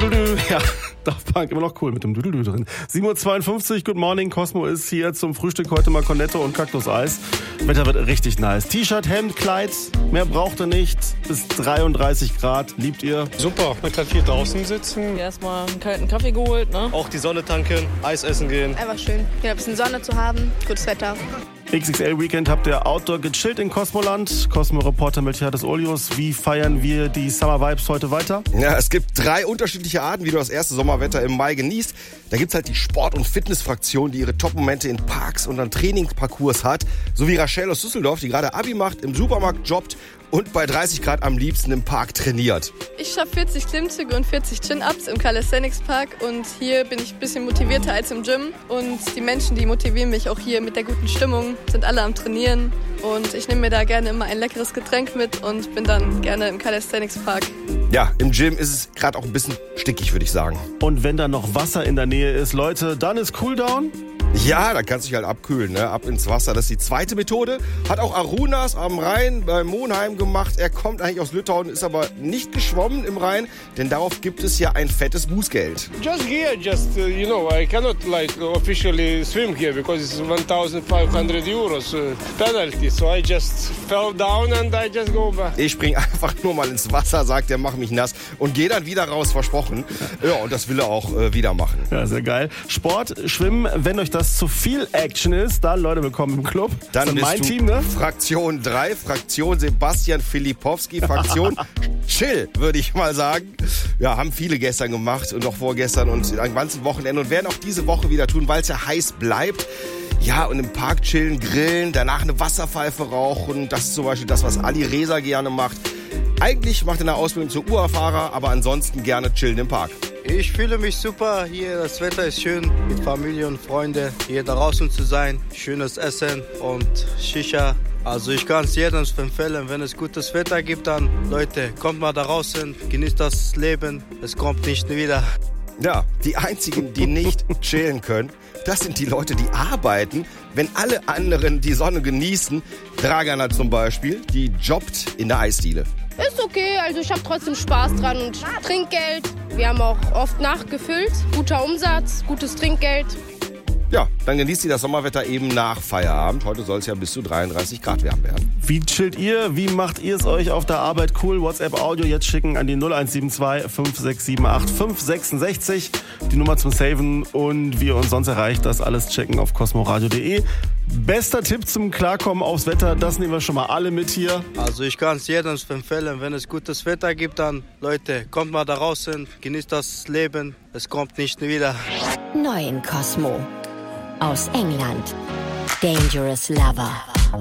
Ja, Daft Punk immer noch cool mit dem Düdelü drin. 7:52 Uhr, Good Morning. Cosmo ist hier zum Frühstück heute mal Cornetto und Kaktuseis. Wetter wird richtig nice. T-Shirt, Hemd, Kleid, mehr braucht ihr nicht. Bis 33 Grad. Liebt ihr? Super, man kann viel draußen sitzen. Erstmal einen kalten Kaffee geholt, ne? Auch die Sonne tanken, Eis essen gehen. Einfach schön, ein bisschen Sonne zu haben, gutes Wetter. XXL Weekend habt ihr Outdoor gechillt in Cosmoland. Cosmo-Reporter Melchiades Olius. Wie feiern wir die Summer Vibes heute weiter? Ja, es gibt 3 unterschiedliche Arten, wie du das erste Sommerwetter im Mai genießt. Da gibt's halt die Sport- und Fitnessfraktion, die ihre Top-Momente in Parks und an Trainingsparcours hat. So wie Rachel aus Düsseldorf, die gerade Abi macht, im Supermarkt jobbt und bei 30 Grad am liebsten im Park trainiert. Ich schaffe 40 Klimmzüge und 40 Chin-Ups im Calisthenics Park und hier bin ich ein bisschen motivierter als im Gym. Und die Menschen, die motivieren mich auch hier mit der guten Stimmung, sind alle am Trainieren. Und ich nehme mir da gerne immer ein leckeres Getränk mit und bin dann gerne im Calisthenics Park. Ja, im Gym ist es gerade auch ein bisschen stickig, würde ich sagen. Und wenn da noch Wasser in der Nähe ist, Leute, dann ist Cooldown. Ja, da kannst du dich halt abkühlen, ne? Ab ins Wasser. Das ist die zweite Methode. Hat auch Arunas am Rhein bei Monheim gemacht. Er kommt eigentlich aus Litauen, ist aber nicht geschwommen im Rhein, denn darauf gibt es ja ein fettes Bußgeld. Just here, I cannot officially swim here because it's 1,500 euros penalty. So I just fell down and I just go back. Ich spring einfach nur mal ins Wasser, sagt er, mach mich nass und gehe dann wieder raus, versprochen. Ja, und das will er auch wieder machen. Ja, sehr geil. Sport, Schwimmen, wenn euch das zu viel Action ist, dann Leute, willkommen im Club. Dann das ist bist mein du Team, ne? Fraktion 3, Fraktion Sebastian Filipowski, Fraktion Chill, würde ich mal sagen. Ja, haben viele gestern gemacht und noch vorgestern und am ganzen Wochenende und werden auch diese Woche wieder tun, weil es ja heiß bleibt. Ja, und im Park chillen, grillen, danach eine Wasserpfeife rauchen. Das ist zum Beispiel das, was Ali Reza gerne macht. Eigentlich macht er eine Ausbildung zur Uhrfahrer, aber ansonsten gerne chillen im Park. Ich fühle mich super hier, das Wetter ist schön, mit Familie und Freunden hier draußen zu sein. Schönes Essen und Shisha. Also ich kann es jedem empfehlen, wenn es gutes Wetter gibt, dann Leute, kommt mal da draußen, genießt das Leben, es kommt nicht wieder. Ja, die einzigen, die nicht chillen können, das sind die Leute, die arbeiten. Wenn alle anderen die Sonne genießen, Dragana zum Beispiel, die jobbt in der Eisdiele. Ist okay, also ich habe trotzdem Spaß dran und Trinkgeld. Wir haben auch oft nachgefüllt, guter Umsatz, gutes Trinkgeld. Ja, dann genießt ihr das Sommerwetter eben nach Feierabend. Heute soll es ja bis zu 33 Grad wärmer werden. Wie chillt ihr? Wie macht ihr es euch auf der Arbeit cool? WhatsApp-Audio jetzt schicken an die 0172 5678 566. Die Nummer zum Saven und wie ihr uns sonst erreicht, das alles checken auf cosmoradio.de. Bester Tipp zum Klarkommen aufs Wetter, das nehmen wir schon mal alle mit hier. Also ich kann es jedem empfehlen, wenn es gutes Wetter gibt, dann Leute, kommt mal da draußen, genießt das Leben, es kommt nicht wieder. Neu in Cosmo. Aus England. Dangerous Lover.